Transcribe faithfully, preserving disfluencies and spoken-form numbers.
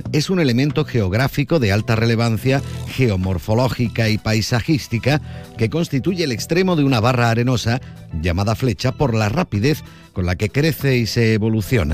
es un elemento geográfico de alta relevancia geomorfológica y paisajística que constituye el extremo de una barra arenosa llamada flecha por la rapidez con la que crece y se evoluciona.